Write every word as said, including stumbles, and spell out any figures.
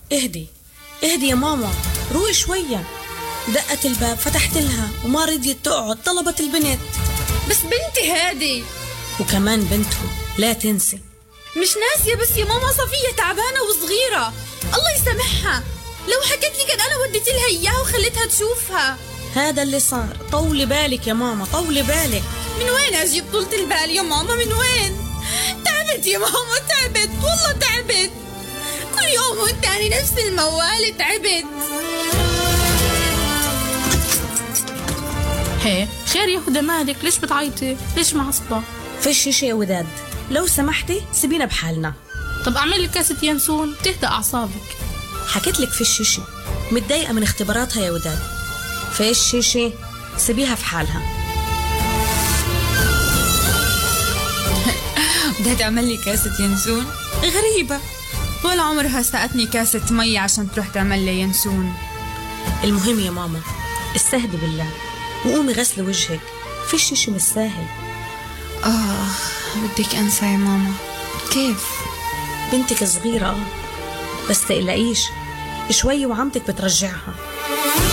اهدي اهدي يا ماما، روقي شوية. دقت الباب، فتحت لها وما رضيت تقعد، طلبت البنت. بس بنتي هادي وكمان بنتهم، لا تنسي. مش ناسية، بس يا ماما صفية تعبانة وصغيرة، الله يسامحها. لو حكيت لي كان أنا وديت لها إياها وخليتها تشوفها. هذا اللي صار. طولي بالك يا ماما، طولي بالك. من وين أجيب طولة البال يا ماما؟ من وين؟ تعبت يا ماما، تعبت والله، تعبت كل يوم والتاني نفس الموال، تعبت. هي خير يا هدى، مالك؟ ليش بتعيطي؟ ليش معصبة؟ فيش شي يا وداد، لو سمحتي سيبينا بحالنا. طب أعمل لك كاسة ينسون تهدى أعصابك. حكيت لك فيش شي، متضايقة من اختباراتها يا وداد. فيش شي، سيبيها في حالها. بدها تعمل لي كاسة ينسون؟ غريبة، ولا عمرها سقتني كاسة مي عشان تروح تعمل لي ينسون. المهم يا ماما استهدي بالله وقومي غسلي وجهك، فيش شي مش ساهل. آه بدك أنسى يا ماما. كيف؟ بنتك صغيرة اه بس تقلقيش، شوي وعمتك بترجعها.